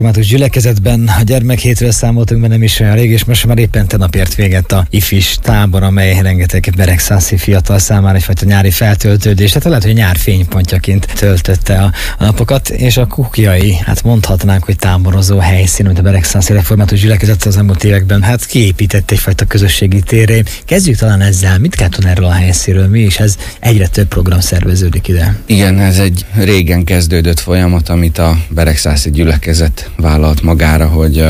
Református gyülekezetben a gyermekhétről számoltunk be nem is olyan rég, és most már éppen tegnap ért véget a ifis tábor, amely rengeteg beregszászi fiatal számára egyfajta nyári feltöltődés, tehát lehet, hogy nyár fénypontjaként töltötte a napokat, és a kukjai, hát mondhatnánk, hogy táborozó helyszín, amit a beregszászi református gyülekezet az elmúlt években hát kiépített egyfajta közösségi térré. Kezdjük talán ezzel, mit kell tudni erről a helyszínről, mi is ez egyre több program szerveződik ide? Igen, ez egy régen kezdődött folyamat, amit a beregszászi gyülekezet vállalt magára, hogy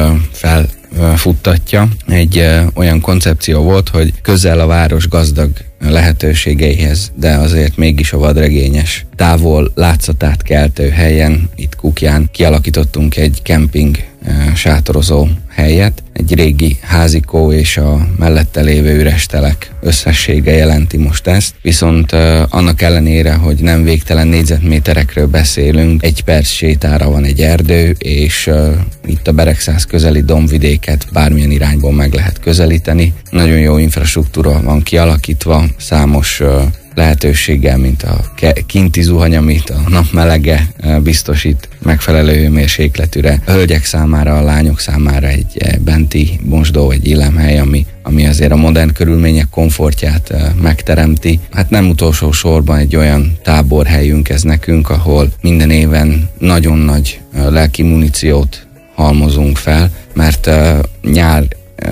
felfuttatja. Egy olyan koncepció volt, hogy közel a város gazdag lehetőségeihez, de azért mégis a vadregényes távol látszatát keltő helyen, itt Kukján kialakítottunk egy kemping sátorozó helyet. Egy régi házikó és a mellette lévő üres telek összessége jelenti most ezt. Viszont annak ellenére, hogy nem végtelen négyzetméterekről beszélünk, 1 perc sétára van egy erdő, és itt a Beregszász közeli dombvidéket bármilyen irányból meg lehet közelíteni. Nagyon jó infrastruktúra van kialakítva, számos lehetőséggel, mint a kinti zuhany, amit a nap melege biztosít megfelelő hőmérsékletűre. A hölgyek számára, a lányok számára egy benti mosdó, egy illemhely, ami azért a modern körülmények komfortját megteremti. Hát nem utolsó sorban egy olyan táborhelyünk ez nekünk, ahol minden éven nagyon nagy lelki muníciót halmozunk fel, mert nyár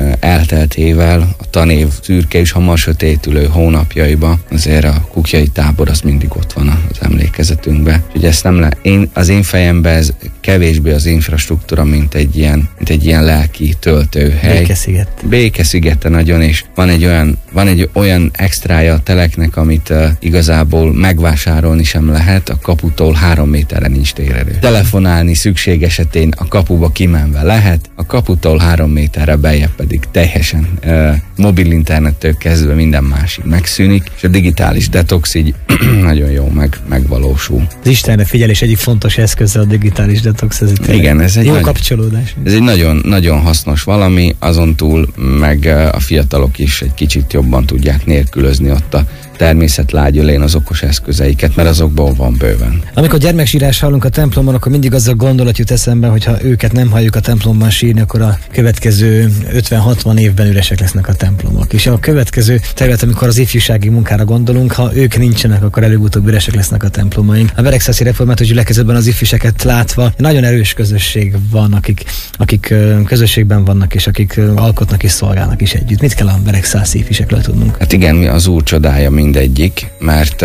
elteltével, a tanév szürke és hamar sötétülő hónapjaiba azért a kukjai tábor az mindig ott van az emlékezetünkben. Úgyhogy ezt az én fejemben ez kevésbé az infrastruktúra, mint egy ilyen lelki töltőhely. Békeszigete nagyon, és van egy olyan extrája a teleknek, amit igazából megvásárolni sem lehet, a kaputól 3 méterre nincs térerő. Telefonálni szükség esetén a kapuba kimenve lehet, a kaputól 3 méterre beljebb pedig teljesen mobil internettől kezdve minden másig megszűnik, és a digitális detox így nagyon jó megvalósul. Az Istenre figyelés egyik fontos eszköze a digitális detox. Igen, ez egy jó kapcsolódás. Ez egy nagyon, nagyon hasznos valami, azon túl meg a fiatalok is egy kicsit jobban tudják nélkülözni ott a természet lágyölén az okos eszközeiket, mert azokból van bőven. Amikor gyermeksírás hallunk a templomban, akkor mindig az a gondolat jut eszembe, hogy ha őket nem halljuk a templomban sírni, akkor a következő 50-60 évben üresek lesznek a templomok. És a következő terület, amikor az ifjúsági munkára gondolunk, ha ők nincsenek, akkor előbb-utóbb üresek lesznek a templomaink. A beregszászi református gyülekezetben az ifjúságet látva nagyon erős közösség van, akik közösségben vannak, és akik alkotnak és szolgálnak is együtt. Mit kell a beregszászi ifjúságról tudnunk? Hát igen, mi az Úr csodája mindegyik, mert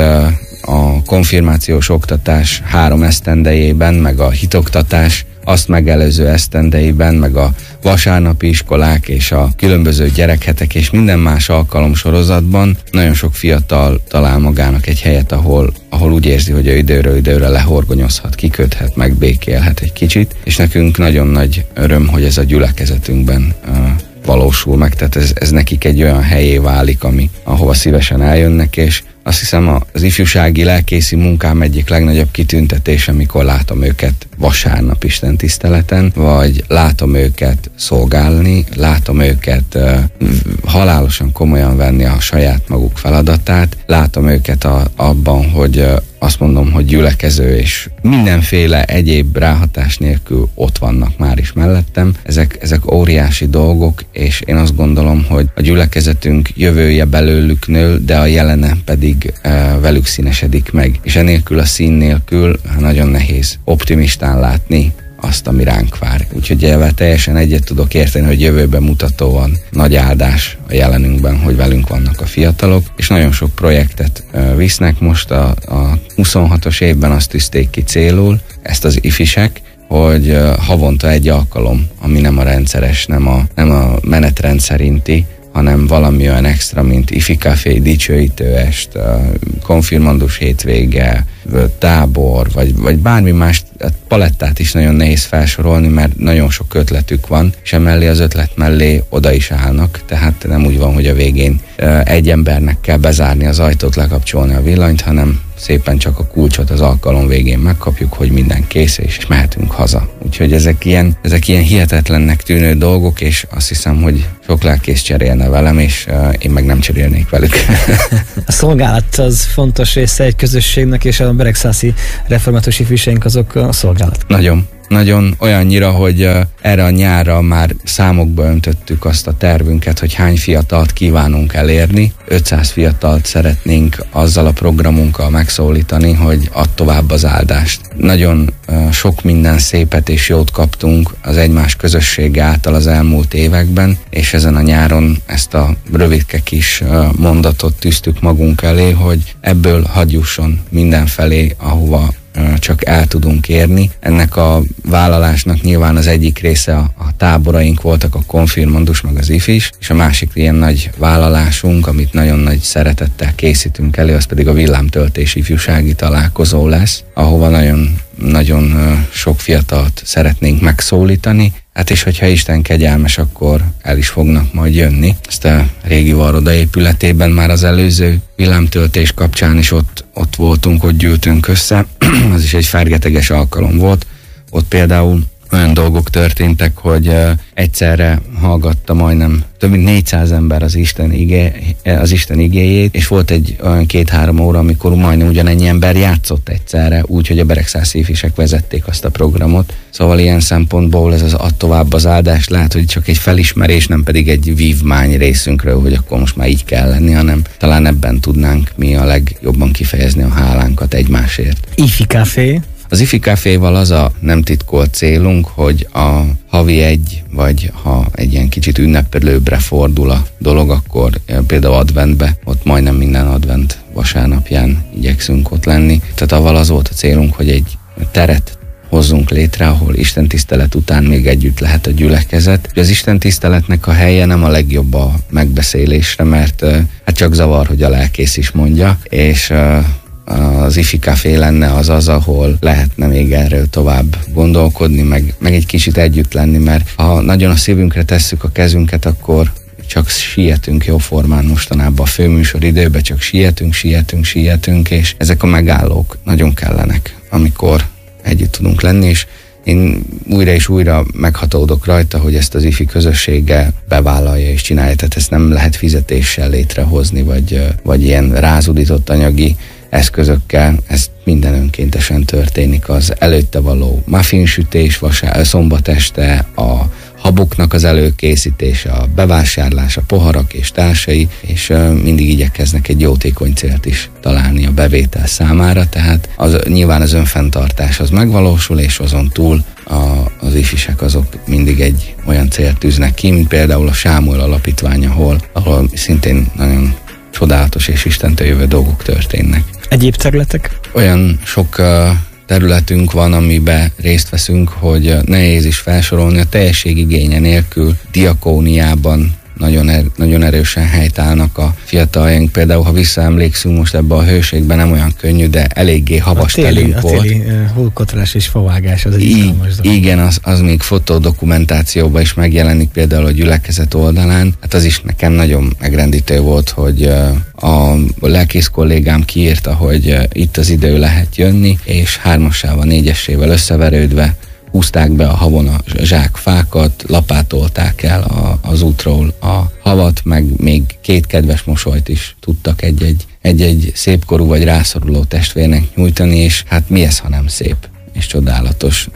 a konfirmációs oktatás 3 esztendejében, meg a hitoktatás azt megelőző esztendeiben, meg a vasárnapi iskolák és a különböző gyerekhetek és minden más alkalomsorozatban nagyon sok fiatal talál magának egy helyet, ahol úgy érzi, hogy ő időről időre lehorgonyozhat, kiköthet, megbékélhet egy kicsit, és nekünk nagyon nagy öröm, hogy ez a gyülekezetünkben valósul meg, tehát ez nekik egy olyan helyé válik, ahova szívesen eljönnek, és azt hiszem az ifjúsági lelkészi munkám egyik legnagyobb kitüntetése, amikor látom őket vasárnap istentiszteleten, vagy látom őket szolgálni, látom őket halálosan komolyan venni a saját maguk feladatát, látom őket abban, hogy azt mondom, hogy gyülekező és mindenféle egyéb ráhatás nélkül ott vannak már is mellettem. Ezek óriási dolgok, és én azt gondolom, hogy a gyülekezetünk jövője belőlük nő, de a jelene pedig velük színesedik meg. És enélkül a szín nélkül nagyon nehéz optimistán látni azt, ami ránk vár. Úgyhogy ezzel teljesen egyet tudok érteni, hogy jövőben mutatóan nagy áldás a jelenünkben, hogy velünk vannak a fiatalok, és nagyon sok projektet visznek. Most a 26-os évben azt tűzték ki célul, ezt az ifisek, hogy havonta egy alkalom, ami nem a rendszeres, nem a menetrend szerinti, hanem valami olyan extra, mint ifi café, dicsőítőest, konfirmandus hétvége, tábor, vagy bármi más, palettát is nagyon nehéz felsorolni, mert nagyon sok ötletük van, és emellé az ötlet mellé oda is állnak, tehát nem úgy van, hogy a végén egy embernek kell bezárni az ajtót, lekapcsolni a villanyt, hanem szépen csak a kulcsot az alkalom végén megkapjuk, hogy minden kész, és mehetünk haza. Úgyhogy ezek ilyen hihetetlennek tűnő dolgok, és azt hiszem, hogy sok lelkész cserélne velem, és én meg nem cserélnék velük. A szolgálat az fontos része egy közösségnek, és a beregszászi református ifjúságunk azok a szolgálat. Nagyon. nagyon olyannyira, hogy erre a nyárra már számokba öntöttük azt a tervünket, hogy hány fiatalt kívánunk elérni. 500 fiatalt szeretnénk azzal a programunkkal megszólítani, hogy add tovább az áldást. Nagyon sok minden szépet és jót kaptunk az egymás közössége által az elmúlt években, és ezen a nyáron ezt a rövidke kis mondatot tűztük magunk elé, hogy ebből hadd jusson mindenfelé, ahova csak el tudunk érni. Ennek a vállalásnak nyilván az egyik része a táboraink voltak, a konfirmandus meg az ifis, és a másik ilyen nagy vállalásunk, amit nagyon nagy szeretettel készítünk elő, az pedig a villámtöltés ifjúsági találkozó lesz, ahova nagyon sok fiatalt szeretnénk megszólítani. Hát és hogyha Isten kegyelmes, akkor el is fognak majd jönni. Ezt a régi Varroda épületében már az előző villámtöltés kapcsán is ott voltunk, ott gyűltünk össze. Az is egy fergeteges alkalom volt. Ott például olyan dolgok történtek, hogy egyszerre hallgatta majdnem több mint 400 ember az Isten igéjét, és volt egy olyan 2-3 óra, amikor majdnem ugyanennyi ember játszott egyszerre, úgyhogy a beregszászi ifisek vezették azt a programot. Szóval ilyen szempontból ez az add tovább az áldást, lehet, hogy csak egy felismerés, nem pedig egy vívmány részünkről, hogy akkor most már így kell lenni, hanem talán ebben tudnánk mi a legjobban kifejezni a hálánkat egymásért. Ifi Café. Az Ifi Caféval az a nem titkolt célunk, hogy a havi vagy ha egy ilyen kicsit ünnepelőbbre fordul a dolog, akkor például adventbe, ott majdnem minden advent vasárnapján igyekszünk ott lenni. Tehát avval az volt a célunk, hogy egy teret hozzunk létre, ahol istentisztelet után még együtt lehet a gyülekezet. Az istentiszteletnek a helye nem a legjobb a megbeszélésre, mert hát csak zavar, hogy a lelkész is mondja, és az Ifi Café lenne az, ahol lehetne még erről tovább gondolkodni, meg egy kicsit együtt lenni, mert ha nagyon a szívünkre tesszük a kezünket, akkor csak sietünk jóformán mostanában a főműsor időben, csak sietünk, és ezek a megállók nagyon kellenek, amikor együtt tudunk lenni, és én újra és újra meghatódok rajta, hogy ezt az ifi közösséggel bevállalja és csinálja, tehát ezt nem lehet fizetéssel létrehozni, vagy ilyen rázudított anyagi eszközökkel, ez minden önkéntesen történik. Az előtte való muffinsütés szombat este, a haboknak az előkészítése, a bevásárlás, a poharak és társai, és mindig igyekeznek egy jótékony célt is találni a bevétel számára, tehát nyilván az önfenntartás az megvalósul, és azon túl az ifisek azok mindig egy olyan célt tűznek ki, mint például a Sámuel Alapítvány, ahol szintén nagyon csodálatos és Istentől jövő dolgok történnek. Egyéb területek? Olyan sok területünk van, amiben részt veszünk, hogy nehéz is felsorolni, a teljesség igénye nélkül diakóniában nagyon erősen helytállnak a fiataljaink. Például, ha visszaemlékszünk most ebbe a hőségben, nem olyan könnyű, de eléggé havas telünk volt. A téli hókotrás és favágás az egy izgalmas dolog. Igen, az még fotodokumentációban is megjelenik, például a gyülekezet oldalán. Hát az is nekem nagyon megrendítő volt, hogy a lelkész kollégám kiírta, hogy itt az idő lehet jönni, és 3-assával, 4-esével összeverődve húzták be a havon a zsákfákat, lapátolták el az útról a havat, meg még 2 kedves mosolyt is tudtak egy szépkorú vagy rászoruló testvérnek nyújtani, és hát mi ez, ha nem szép és csodálatos.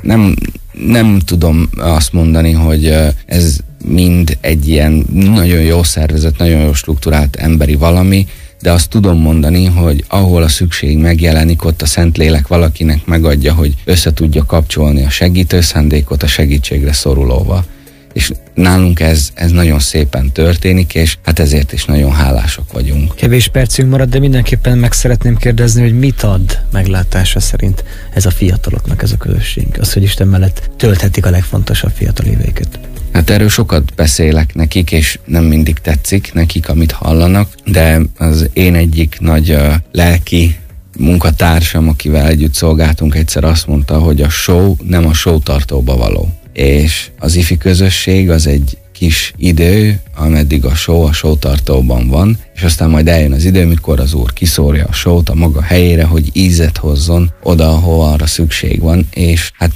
Nem tudom azt mondani, hogy ez mind egy ilyen nagyon jó szervezet, nagyon jó strukturált emberi valami, de azt tudom mondani, hogy ahol a szükség megjelenik, ott a Szentlélek valakinek megadja, hogy össze tudja kapcsolni a segítő szándékot a segítségre szorulóval. És nálunk ez nagyon szépen történik, és hát ezért is nagyon hálásak vagyunk. Kevés percünk marad, de mindenképpen meg szeretném kérdezni, hogy mit ad meglátása szerint ez a fiataloknak, ez a közösség? Az, hogy Isten mellett tölthetik a legfontosabb fiatal éveiket. Hát erről sokat beszélek nekik, és nem mindig tetszik nekik, amit hallanak, de az én egyik nagy lelki munkatársam, akivel együtt szolgáltunk, egyszer azt mondta, hogy a show nem a show tartóba való. És az ifi közösség az egy kis idő, ameddig a show tartóban van, és aztán majd eljön az idő, mikor az Úr kiszórja a show-t a maga helyére, hogy ízet hozzon oda, ahova arra szükség van, és hát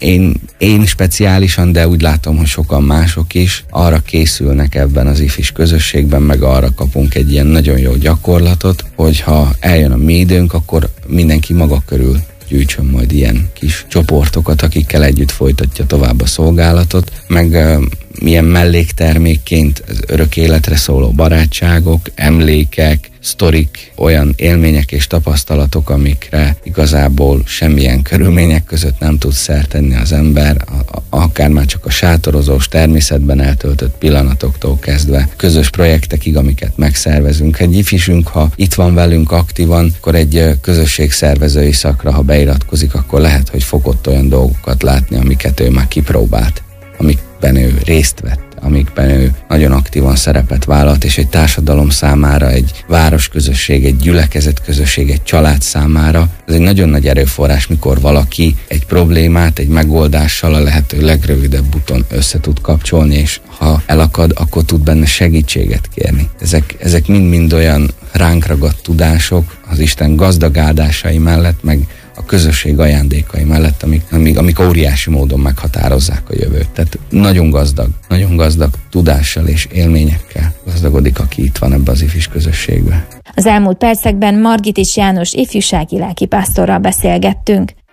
én speciálisan, de úgy látom, hogy sokan mások is arra készülnek ebben az ifis közösségben, meg arra kapunk egy ilyen nagyon jó gyakorlatot, hogy ha eljön a mi időnk, akkor mindenki maga körül gyűjtsön majd ilyen kis csoportokat, akikkel együtt folytatja tovább a szolgálatot, meg milyen melléktermékként az örök életre szóló barátságok, emlékek, sztorik, olyan élmények és tapasztalatok, amikre igazából semmilyen körülmények között nem tud szert tenni az ember, akár már csak a sátorozós, természetben eltöltött pillanatoktól kezdve közös projektekig, amiket megszervezünk. Egy ifisünk, ha itt van velünk aktívan, akkor egy közösségszervezői szakra, ha beiratkozik, akkor lehet, hogy fog ott olyan dolgokat látni, amiket ő már kipróbált, amikben ő részt vett, amikben ő nagyon aktívan szerepet vállalt, és egy társadalom számára, egy városközösség, egy gyülekezetközösség, egy család számára ez egy nagyon nagy erőforrás, mikor valaki egy problémát, egy megoldással a lehető legrövidebb úton össze tud kapcsolni, és ha elakad, akkor tud benne segítséget kérni. Ezek mind-mind olyan ránk ragadt tudások az Isten gazdag áldásai mellett, meg a közösség ajándékai mellett, amik óriási módon meghatározzák a jövőt. Tehát nagyon gazdag tudással és élményekkel gazdagodik, aki itt van ebbe az ifis közösségbe. Az elmúlt percekben Margitics János ifjúsági lelkipásztorral beszélgettünk.